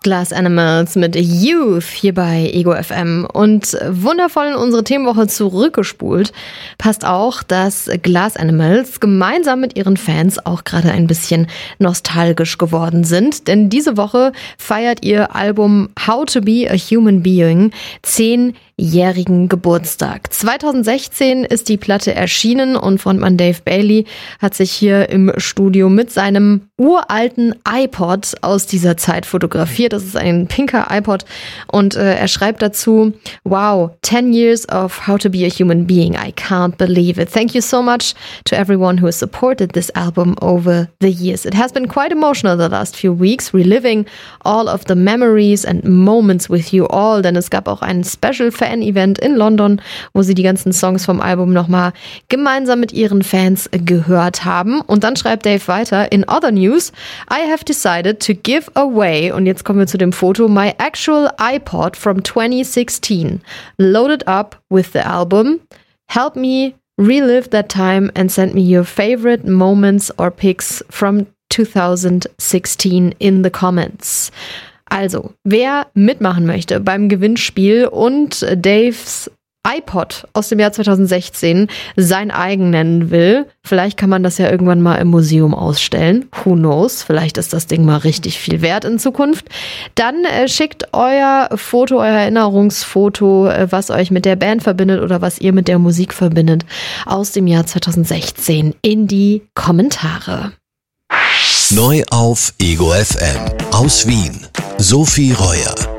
Glass Animals mit Youth hier bei Ego FM und wundervoll in unsere Themenwoche zurückgespult passt auch, dass Glass Animals gemeinsam mit ihren Fans auch gerade ein bisschen nostalgisch geworden sind, denn diese Woche feiert ihr Album How to Be a Human Being 10-jährigen Geburtstag. 2016 ist die Platte erschienen und Frontmann Dave Bailey hat sich hier im Studio mit seinem uralten iPod aus dieser Zeit fotografiert. Das ist ein pinker iPod und er schreibt dazu: Wow, 10 years of How to Be a Human Being. I can't believe it. Thank you so much to everyone who has supported this album over the years. It has been quite emotional the last few weeks, reliving all of the memories and moments with you all, denn es gab auch ein Special Fan-Event in London, wo sie die ganzen Songs vom Album nochmal gemeinsam mit ihren Fans gehört haben. Und dann schreibt Dave weiter: In other news, I have decided to give away, und jetzt kommen wir zu dem Foto, my actual iPod from 2016, loaded up with the album. Help me relive that time and send me your favorite moments or pics from 2016 in the comments. Also, wer mitmachen möchte beim Gewinnspiel und Daves iPod aus dem Jahr 2016 sein eigen nennen will, vielleicht kann man das ja irgendwann mal im Museum ausstellen. Who knows? Vielleicht ist das Ding mal richtig viel wert in Zukunft. Dann schickt euer Foto, euer Erinnerungsfoto, was euch mit der Band verbindet oder was ihr mit der Musik verbindet, aus dem Jahr 2016 in die Kommentare. Neu auf Ego FM aus Wien. Sophie Reuer.